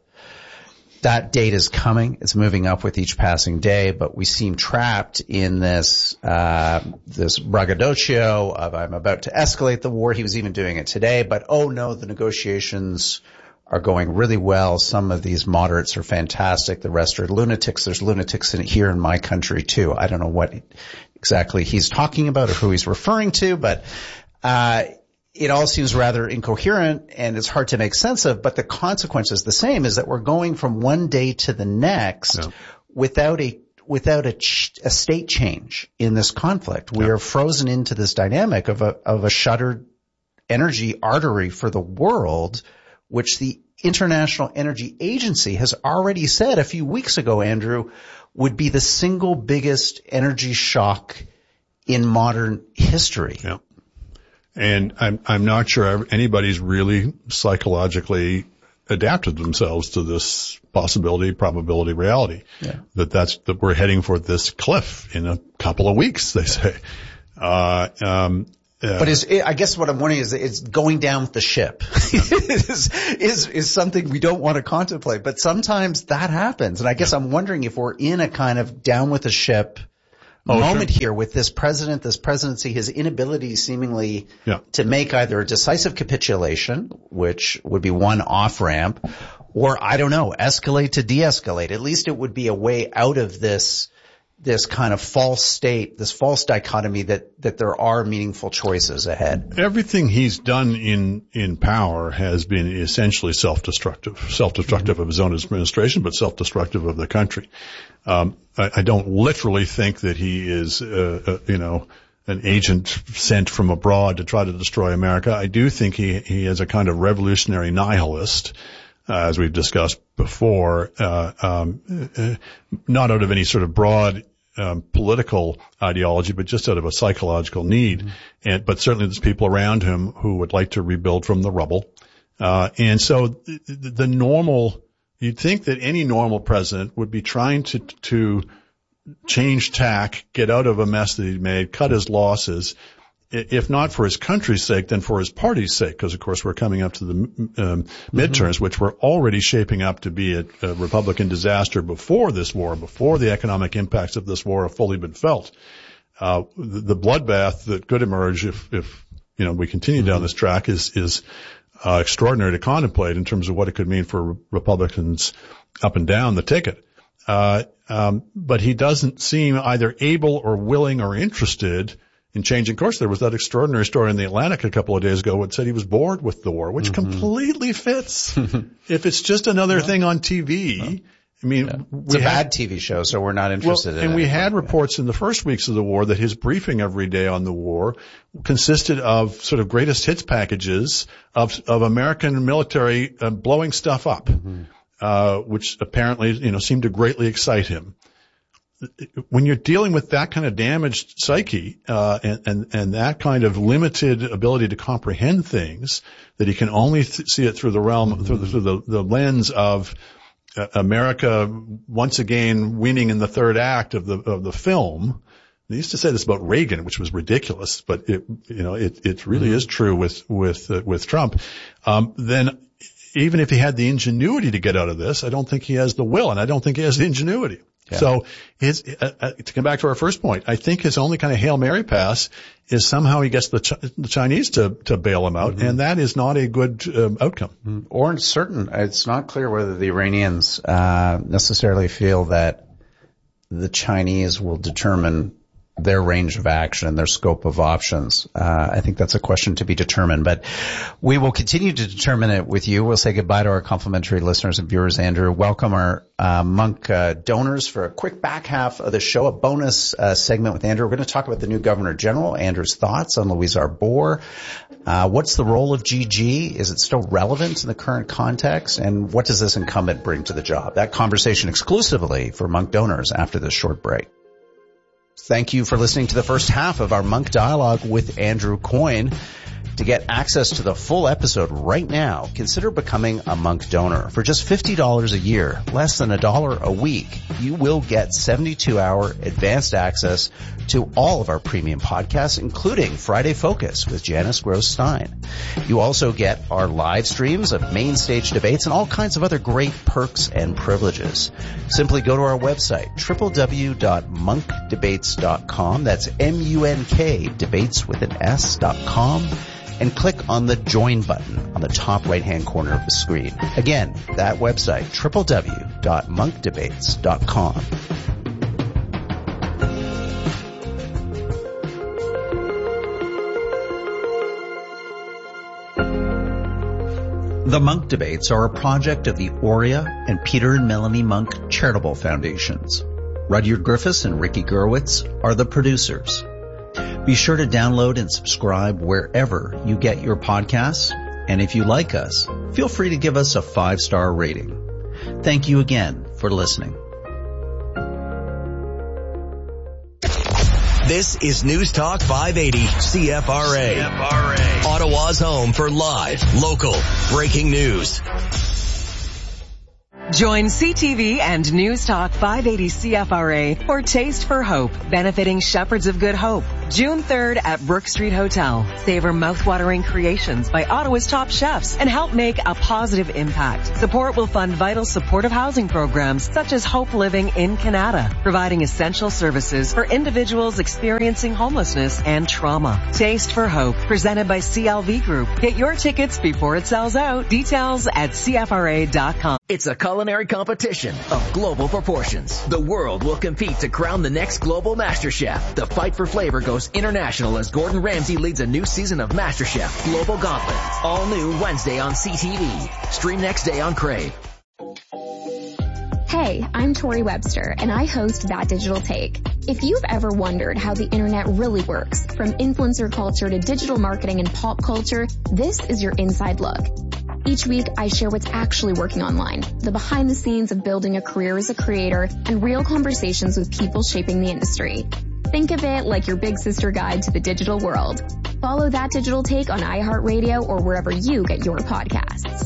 that date is coming. It's moving up with each passing day, but we seem trapped in this, uh, this braggadocio of I'm about to escalate the war. He was even doing it today, but oh no, the negotiations are going really well. Some of these moderates are fantastic. The rest are lunatics. There's lunatics in here in my country too. I don't know what exactly he's talking about or who he's referring to, but, uh, it all seems rather incoherent and it's hard to make sense of, but the consequence is the same, is that we're going from one day to the next yeah. without a, without a, ch- a state change in this conflict. We yeah. are frozen into this dynamic of a, of a shuttered energy artery for the world, which the International Energy Agency has already said a few weeks ago, Andrew, would be the single biggest energy shock in modern history. Yeah. And I'm, I'm not sure anybody's really psychologically adapted themselves to this possibility, probability, reality. Yeah. That that's, that we're heading for this cliff in a couple of weeks, they say. Uh, um, Uh, but is, I guess what I'm wondering is it's going down with the ship is, is, is something we don't want to contemplate, but sometimes that happens. And I guess yeah. I'm wondering if we're in a kind of down with the ship oh, moment sure. here with this president, this presidency, his inability seemingly yeah. to make either a decisive capitulation, which would be one off ramp, or I don't know, escalate to de-escalate. At least it would be a way out of this this kind of false state, this false dichotomy that, that there are meaningful choices ahead. Everything he's done in, in power has been essentially self-destructive, self-destructive mm-hmm. of his own administration, but self-destructive of the country. Um, I, I don't literally think that he is, uh, uh, you know, an agent sent from abroad to try to destroy America. I do think he, he is a kind of revolutionary nihilist. Uh, as we've discussed before, uh, um, uh, not out of any sort of broad um, political ideology, but just out of a psychological need. Mm-hmm. And but certainly there's people around him who would like to rebuild from the rubble. Uh, and so the, the normal, you'd think that any normal president would be trying to to change tack, get out of a mess that he made, cut his losses. If not for his country's sake, then for his party's sake, because of course we're coming up to the um, midterms, mm-hmm. which were already shaping up to be a, a Republican disaster before this war, before the economic impacts of this war have fully been felt. Uh, the, the bloodbath that could emerge if, if you know we continue mm-hmm. down this track is is uh, extraordinary to contemplate in terms of what it could mean for Republicans up and down the ticket. Uh, um, but he doesn't seem either able or willing or interested in changing course. There was that extraordinary story in the Atlantic a couple of days ago that said he was bored with the war, which mm-hmm. completely fits. If it's just another yeah. thing on T V, yeah. I mean, yeah. it's a had, bad T V show, so we're not interested well, in it. And we had yeah. reports in the first weeks of the war that his briefing every day on the war consisted of sort of greatest hits packages of of American military uh, blowing stuff up, mm-hmm. uh, which apparently, you know, seemed to greatly excite him. when you're dealing with that kind of damaged psyche, uh, and, and, and that kind of limited ability to comprehend things, that he can only th- see it through the realm, mm-hmm. through the, through the, the lens of uh, America once again winning in the third act of the, of the film. They used to say this about Reagan, which was ridiculous, but it, you know, it, it really mm-hmm. is true with, with, uh, with Trump. Um, then even if he had the ingenuity to get out of this, I don't think he has the will, and I don't think he has the ingenuity. Yeah. So his, uh, uh, to come back to our first point, I think his only kind of Hail Mary pass is somehow he gets the, Ch- the Chinese to, to bail him out, mm-hmm. and that is not a good um, outcome. Mm-hmm. Or certain, it's not clear whether the Iranians, uh, necessarily feel that the Chinese will determine their range of action and their scope of options. Uh, I think that's a question to be determined, but we will continue to determine it with you. We'll say goodbye to our complimentary listeners and viewers. Andrew, welcome our uh, Munk uh, donors for a quick back half of the show, a bonus uh, segment with Andrew. We're going to talk about the new Governor General, Andrew's thoughts on Louise Arbour. Uh, what's the role of G G? Is it still relevant in the current context? And what does this incumbent bring to the job? That conversation exclusively for Munk donors after this short break. Thank you for listening to the first half of our Munk Dialogue with Andrew Coyne. To get access to the full episode right now, consider becoming a Munk donor. For just fifty dollars a year, less than a dollar a week, you will get seventy-two hour advanced access to all of our premium podcasts, including Friday Focus with Janice Gross-Stein. You also get our live streams of main stage debates and all kinds of other great perks and privileges. Simply go to our website, w w w dot munk debates dot com. That's M U N K, debates with an S dot com. And click on the join button on the top right-hand corner of the screen. Again, that website, w w w dot munk debates dot com. The Munk Debates are a project of the Aurea and Peter and Melanie Munk Charitable Foundations. Rudyard Griffiths and Ricky Gerwitz are the producers. Be sure to download and subscribe wherever you get your podcasts. And if you like us, feel free to give us a five-star rating. Thank you again for listening. This is News Talk five eighty C F R A. C F R A. Ottawa's home for live, local, breaking news. Join C T V and News Talk five eighty C F R A for Taste for Hope, benefiting Shepherds of Good Hope. June third at Brook Street Hotel. Savor mouth-watering creations by Ottawa's top chefs and help make a positive impact. Support will fund vital supportive housing programs such as Hope Living in Canada, providing essential services for individuals experiencing homelessness and trauma. Taste for Hope, presented by C L V Group. Get your tickets before it sells out. Details at C F R A dot com. It's a culinary competition of global proportions. The world will compete to crown the next global master chef. The fight for flavor goes international as Gordon Ramsay leads a new season of MasterChef Global Gauntlet. All new Wednesday on C T V. Stream next day on Crave. Hey, I'm Tori Webster, and I host That Digital Take. If you've ever wondered how the internet really works, from influencer culture to digital marketing and pop culture, this is your inside look. Each week, I share what's actually working online, the behind the scenes of building a career as a creator, and real conversations with people shaping the industry. Think of it like your big sister guide to the digital world. Follow That Digital Take on iHeartRadio or wherever you get your podcasts.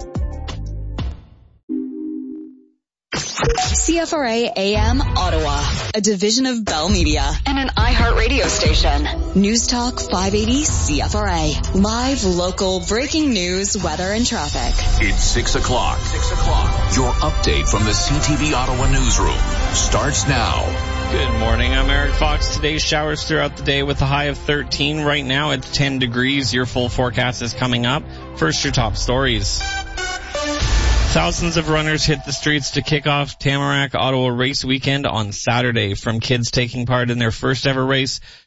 C F R A A M Ottawa, a division of Bell Media and an iHeartRadio station. News Talk five eighty C F R A. Live, local, breaking news, weather, and traffic. It's six o'clock. Six o'clock. Your update from the C T V Ottawa newsroom starts now. Good morning, I'm Eric Fox. Today's showers throughout the day with a high of thirteen. Right now it's ten degrees. Your full forecast is coming up. First, your top stories. Thousands of runners hit the streets to kick off Tamarack Ottawa Race Weekend on Saturday. From kids taking part in their first ever race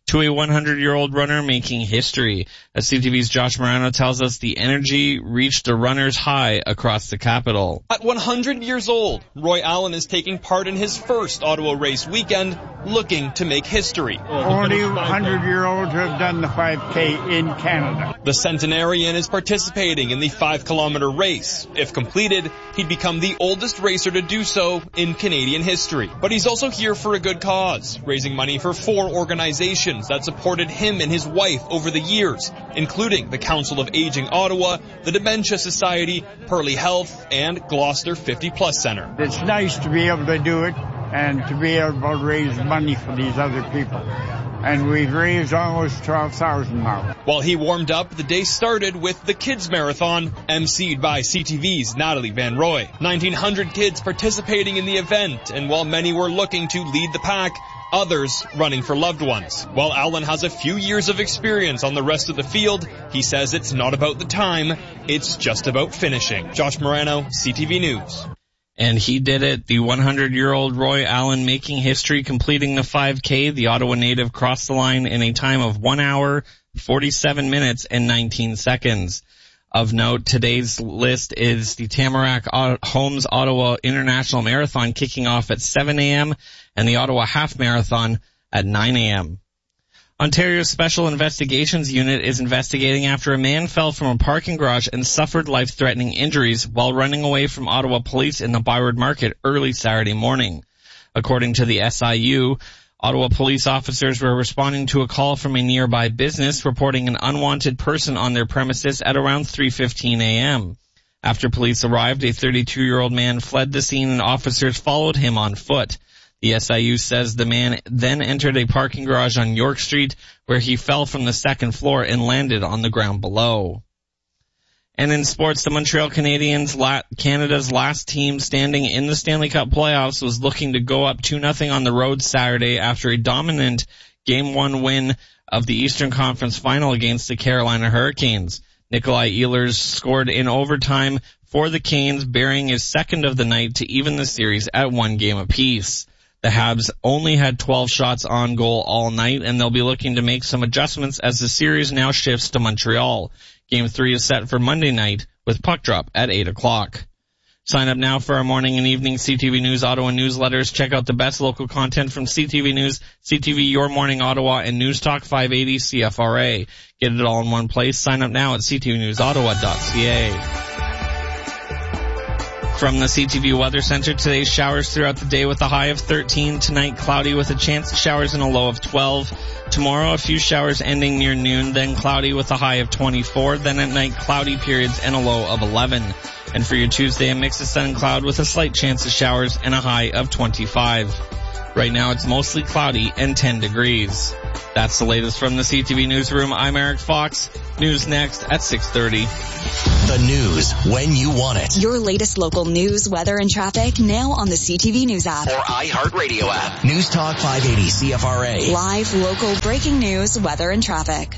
to a hundred-year-old runner making history. As C T V's Josh Morano tells us, the energy reached a runner's high across the capital. At one hundred years old, Roy Allen is taking part in his first Ottawa race weekend, looking to make history. Only hundred-year-olds have done the five K in Canada. The centenarian is participating in the five-kilometer race. If completed, he'd become the oldest racer to do so in Canadian history. But he's also here for a good cause, raising money for four organizations that supported him and his wife over the years, including the Council of Aging Ottawa, the Dementia Society, Pearly Health, and Gloucester fifty plus Center. It's nice to be able to do it and to be able to raise money for these other people. And we've raised almost twelve thousand now. While he warmed up, the day started with the Kids Marathon, emceed by C T V's Natalie Van Roy. nineteen hundred kids participating in the event, and while many were looking to lead the pack, others running for loved ones. While Allen has a few years of experience on the rest of the field, he says it's not about the time, it's just about finishing. Josh Morano, C T V News. And he did it. The hundred-year-old Roy Allen making history, completing the five K. The Ottawa native crossed the line in a time of one hour, forty-seven minutes, and nineteen seconds. Of note, today's list is the Tamarack Homes Ottawa International Marathon kicking off at seven a.m. and the Ottawa Half Marathon at nine a.m. Ontario's Special Investigations Unit is investigating after a man fell from a parking garage and suffered life-threatening injuries while running away from Ottawa police in the Byward Market early Saturday morning. According to the S I U, Ottawa police officers were responding to a call from a nearby business reporting an unwanted person on their premises at around three fifteen a.m. After police arrived, a thirty-two-year-old man fled the scene and officers followed him on foot. The S I U says the man then entered a parking garage on York Street where he fell from the second floor and landed on the ground below. And in sports, the Montreal Canadiens, Canada's last team standing in the Stanley Cup playoffs, was looking to go up two nothing on the road Saturday after a dominant game one win of the Eastern Conference Final against the Carolina Hurricanes. Nikolai Ehlers scored in overtime for the Canes, burying his second of the night to even the series at one game apiece. The Habs only had twelve shots on goal all night, and they'll be looking to make some adjustments as the series now shifts to Montreal. Game three is set for Monday night with puck drop at eight o'clock. Sign up now for our morning and evening C T V News Ottawa newsletters. Check out the best local content from C T V News, C T V Your Morning Ottawa, and News Talk five eighty C F R A. Get it all in one place. Sign up now at c t v news ottawa dot c a. From the C T V Weather Center, today's showers throughout the day with a high of thirteen. Tonight, cloudy with a chance of showers and a low of twelve. Tomorrow, a few showers ending near noon, then cloudy with a high of twenty-four. Then at night, cloudy periods and a low of eleven. And for your Tuesday, a mix of sun and cloud with a slight chance of showers and a high of twenty-five. Right now, it's mostly cloudy and ten degrees. That's the latest from the C T V Newsroom. I'm Eric Fox. News next at six thirty. The news when you want it. Your latest local news, weather, and traffic now on the C T V News app. Or iHeartRadio app. News Talk five eighty C F R A. Live, local, breaking news, weather, and traffic.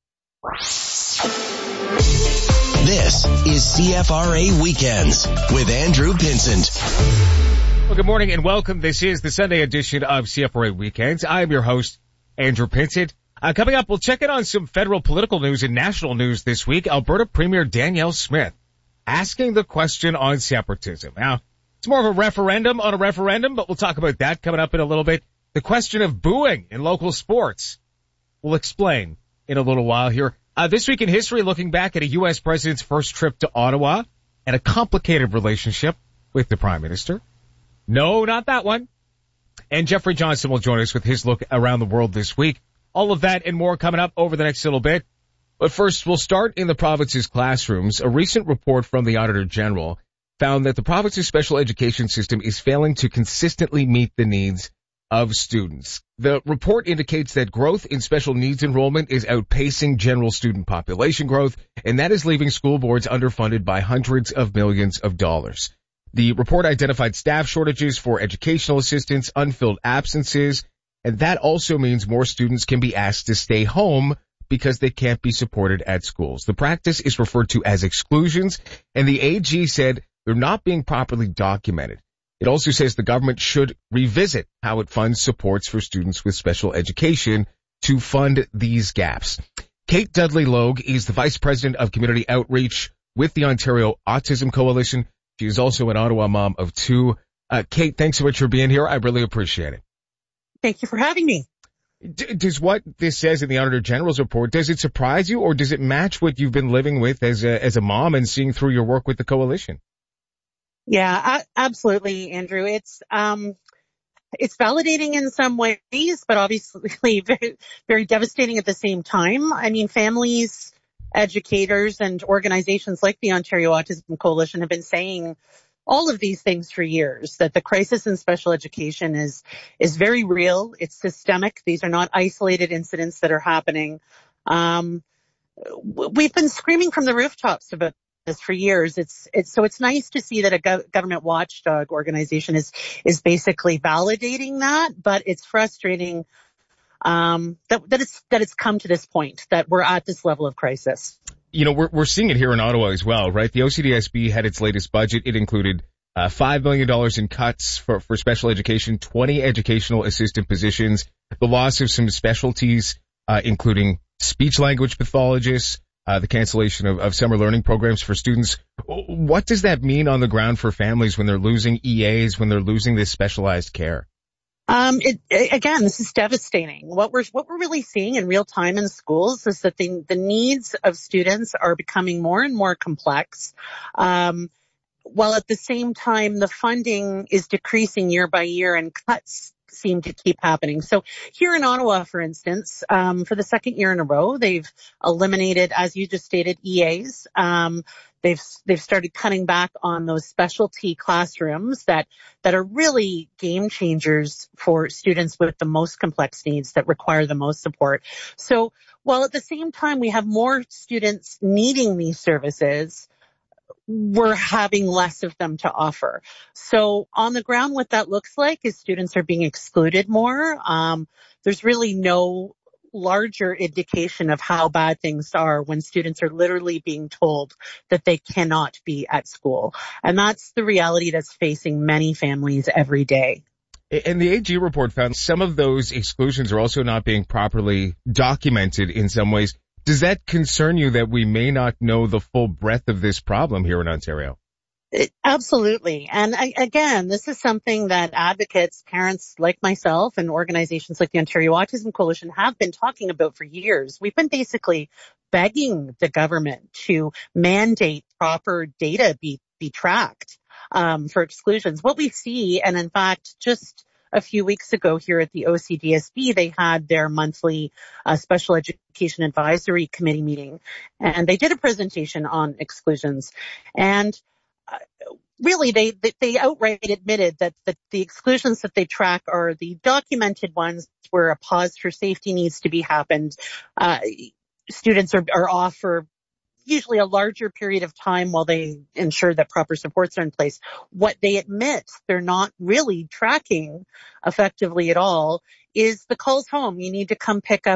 This is C F R A Weekends with Andrew Pinsent. Well, good morning and welcome. This is the Sunday edition of C F R A Weekends. I am your host, Andrew Pinsent. Uh, coming up, we'll check in on some federal political news and national news this week. Alberta Premier Danielle Smith asking the question on separatism. Now, it's more of a referendum on a referendum, but we'll talk about that coming up in a little bit. The question of booing in local sports. We'll explain in a little while here. Uh, this week in history, looking back at a U S president's first trip to Ottawa and a complicated relationship with the Prime Minister. No, not that one. And Jeffrey Johnson will join us with his look around the world this week. All of that and more coming up over the next little bit. But first, we'll start in the province's classrooms. A recent report from the Auditor General found that the province's special education system is failing to consistently meet the needs of students. The report indicates that growth in special needs enrollment is outpacing general student population growth, and that is leaving school boards underfunded by hundreds of millions of dollars. The report identified staff shortages for educational assistants, unfilled absences, and that also means more students can be asked to stay home because they can't be supported at schools. The practice is referred to as exclusions, and the A G said they're not being properly documented. It also says the government should revisit how it funds supports for students with special education to fund these gaps. Kate Dudley-Logue is the Vice President of Community Outreach with the Ontario Autism Coalition. She is also an Ottawa mom of two. Uh, Kate, thanks so much for being here. I really appreciate it. Thank you for having me. D- does what this says in the Auditor General's report, does it surprise you, or does it match what you've been living with as a, as a mom and seeing through your work with the coalition? Yeah, I, absolutely, Andrew. It's, um, it's validating in some ways, but obviously very, very devastating at the same time. I mean, families, educators, and organizations like the Ontario Autism Coalition have been saying all of these things for years, that the crisis in special education is, is very real. It's systemic. These are not isolated incidents that are happening. Um, we've been screaming from the rooftops about this for years. It's, it's, so it's nice to see that a go- government watchdog organization is, is basically validating that, but it's frustrating, um, that, that it's, that it's come to this point, that we're at this level of crisis. You know, we're, we're seeing it here in Ottawa as well, right? The O C D S B had its latest budget. It included, uh, five million dollars in cuts for, for special education, twenty educational assistant positions, the loss of some specialties, uh, including speech language pathologists, uh, the cancellation of, of summer learning programs for students. What does that mean on the ground for families when they're losing E As, when they're losing this specialized care? Um, it, again, this is devastating. What we're, what we're really seeing in real time in schools is that the, the needs of students are becoming more and more complex. Um, while at the same time, the funding is decreasing year by year and cuts seem to keep happening. So here in Ottawa, for instance, um, for the second year in a row, they've eliminated, as you just stated, E As. Um, they've, they've started cutting back on those specialty classrooms that, that are really game changers for students with the most complex needs that require the most support. So while at the same time we have more students needing these services, we're having less of them to offer. So on the ground, what that looks like is students are being excluded more. Um, there's really no larger indication of how bad things are when students are literally being told that they cannot be at school. And that's the reality that's facing many families every day. And the A G report found some of those exclusions are also not being properly documented in some ways. Does that concern you that we may not know the full breadth of this problem here in Ontario? It, absolutely. And I, again, this is something that advocates, parents like myself, and organizations like the Ontario Autism Coalition have been talking about for years. We've been basically begging the government to mandate proper data be, be tracked um, for exclusions. What we see, and in fact, just a few weeks ago here at the O C D S B, they had their monthly uh, Special Education Advisory Committee meeting, and they did a presentation on exclusions. And uh, really, they, they outright admitted that the, the exclusions that they track are the documented ones where a pause for safety needs to be happened. Uh, students are, are off for usually a larger period of time while they ensure that proper supports are in place. What they admit they're not really tracking effectively at all is the calls home. You need to come pick up